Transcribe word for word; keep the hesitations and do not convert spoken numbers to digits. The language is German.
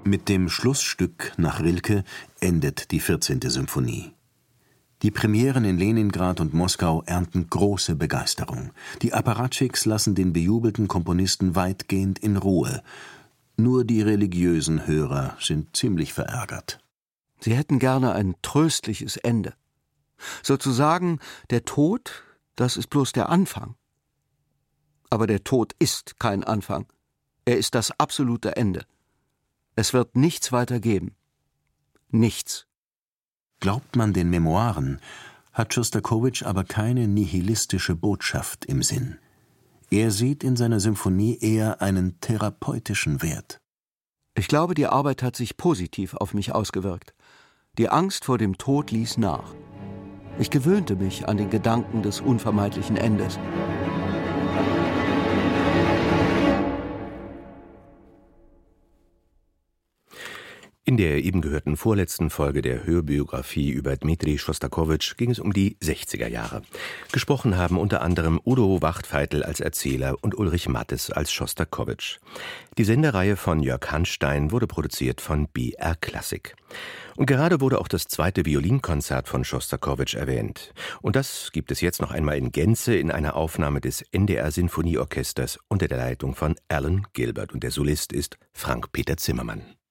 Mit dem Schlussstück nach Rilke endet die vierzehnte Symphonie. Die Premieren in Leningrad und Moskau ernten große Begeisterung. Die Apparatchiks lassen den bejubelten Komponisten weitgehend in Ruhe. Nur die religiösen Hörer sind ziemlich verärgert. Sie hätten gerne ein tröstliches Ende. Sozusagen, der Tod, das ist bloß der Anfang. Aber der Tod ist kein Anfang. Er ist das absolute Ende. Es wird nichts weiter geben. Nichts. Glaubt man den Memoiren, hat Schostakowitsch aber keine nihilistische Botschaft im Sinn. Er sieht in seiner Symphonie eher einen therapeutischen Wert. Ich glaube, die Arbeit hat sich positiv auf mich ausgewirkt. Die Angst vor dem Tod ließ nach. Ich gewöhnte mich an den Gedanken des unvermeidlichen Endes. In der eben gehörten vorletzten Folge der Hörbiografie über Dmitri Schostakowitsch ging es um die sechziger Jahre. Gesprochen haben unter anderem Udo Wachtfeitel als Erzähler und Ulrich Mattes als Schostakowitsch. Die Sendereihe von Jörg Hanstein wurde produziert von B R Klassik. Und gerade wurde auch das zweite Violinkonzert von Schostakowitsch erwähnt. Und das gibt es jetzt noch einmal in Gänze in einer Aufnahme des N D R Sinfonieorchesters unter der Leitung von Alan Gilbert. Und der Solist ist Frank-Peter Zimmermann.